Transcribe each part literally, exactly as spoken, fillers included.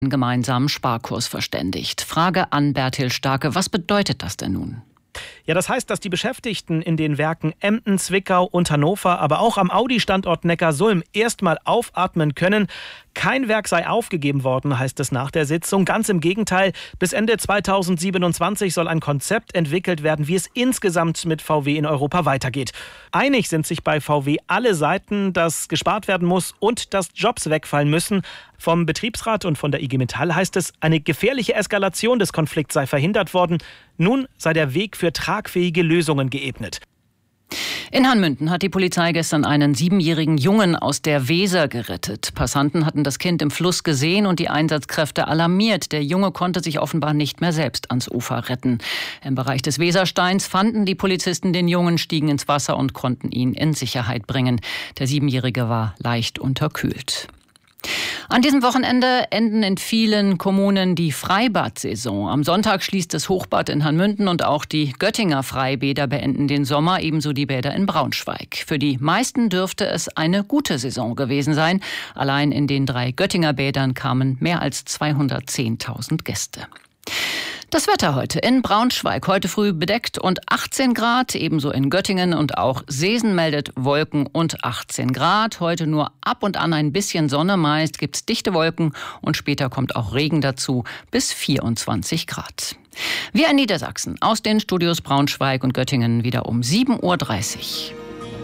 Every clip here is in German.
gemeinsamen Sparkurs verständigt. Frage an Bertil Starke, was bedeutet das denn nun? Ja, das heißt, dass die Beschäftigten in den Werken Emden, Zwickau und Hannover, aber auch am Audi-Standort Neckarsulm erstmal aufatmen können. Kein Werk sei aufgegeben worden, heißt es nach der Sitzung. Ganz im Gegenteil, bis Ende zweitausendsiebenundzwanzig soll ein Konzept entwickelt werden, wie es insgesamt mit V W in Europa weitergeht. Einig sind sich bei V W alle Seiten, dass gespart werden muss und dass Jobs wegfallen müssen. Vom Betriebsrat und von der I G Metall heißt es, eine gefährliche Eskalation des Konflikts sei verhindert worden. Nun sei der Weg für tragfähige Lösungen geebnet. In Hanmünden hat die Polizei gestern einen siebenjährigen Jungen aus der Weser gerettet. Passanten hatten das Kind im Fluss gesehen und die Einsatzkräfte alarmiert. Der Junge konnte sich offenbar nicht mehr selbst ans Ufer retten. Im Bereich des Wesersteins fanden die Polizisten den Jungen, stiegen ins Wasser und konnten ihn in Sicherheit bringen. Der Siebenjährige war leicht unterkühlt. An diesem Wochenende enden in vielen Kommunen die Freibad-Saison. Am Sonntag schließt das Hochbad in Hanmünden und auch die Göttinger Freibäder beenden den Sommer, ebenso die Bäder in Braunschweig. Für die meisten dürfte es eine gute Saison gewesen sein. Allein in den drei Göttinger Bädern kamen mehr als zweihundertzehntausend Gäste. Das Wetter heute in Braunschweig, heute früh bedeckt und achtzehn Grad, ebenso in Göttingen, und auch Seesen meldet Wolken und achtzehn Grad. Heute nur ab und an ein bisschen Sonne, meist gibt's dichte Wolken und später kommt auch Regen dazu, bis vierundzwanzig Grad. Wir in Niedersachsen aus den Studios Braunschweig und Göttingen wieder um sieben Uhr dreißig.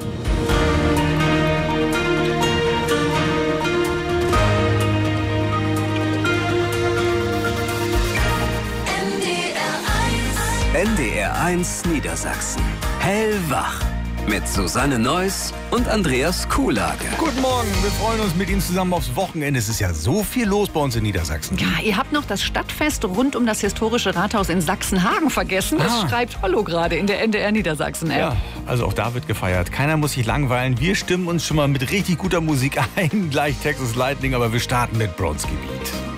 N D R eins Niedersachsen. Hellwach. Mit Susanne Neuss und Andreas Kuhlage. Guten Morgen, wir freuen uns mit Ihnen zusammen aufs Wochenende. Es ist ja so viel los bei uns in Niedersachsen. Ja, ihr habt noch das Stadtfest rund um das historische Rathaus in Sachsenhagen vergessen. Das Ah. schreibt Hollo gerade in der N D R Niedersachsen-App. Ja, also auch da wird gefeiert. Keiner muss sich langweilen. Wir stimmen uns schon mal mit richtig guter Musik ein. Gleich Texas Lightning, aber wir starten mit Bronzegebiet.